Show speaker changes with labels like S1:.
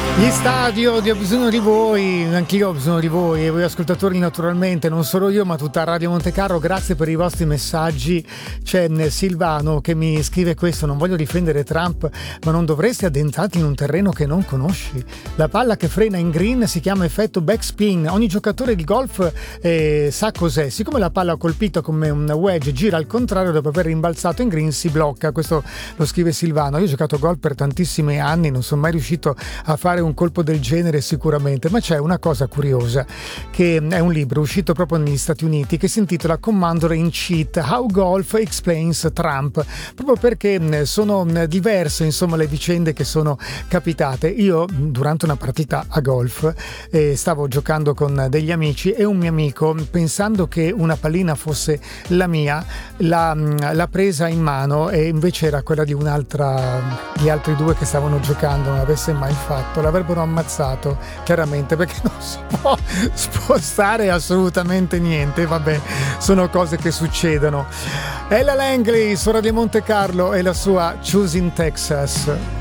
S1: Gli stadio, ho bisogno di voi, anch'io ho bisogno di voi e voi ascoltatori naturalmente, non solo io ma tutta Radio Montecarlo, grazie per i vostri messaggi. C'è Silvano che mi scrive questo: non voglio difendere Trump ma non dovresti addentrarti in un terreno che non conosci. La palla che frena in green si chiama effetto backspin, ogni giocatore di golf sa cos'è, siccome la palla colpita come un wedge gira al contrario dopo aver rimbalzato in green si blocca. Questo lo scrive Silvano. Io ho giocato a golf per tantissimi anni, non sono mai riuscito a fare un colpo del genere sicuramente, ma c'è una cosa curiosa, che è un libro uscito proprio negli Stati Uniti che si intitola Commander in Cheat: How Golf Explains Trump, proprio perché sono diverse insomma le vicende che sono capitate. Io durante una partita a golf stavo giocando con degli amici e un mio amico, pensando che una pallina fosse la mia, l'ha presa in mano e invece era quella di gli altri due che stavano giocando, non l'avesse mai fatto, l'avrebbero ammazzato chiaramente, perché non si può spostare assolutamente niente. Vabbè, sono cose che succedono. Ella Langley su Radio Montecarlo e la sua Choosing Texas.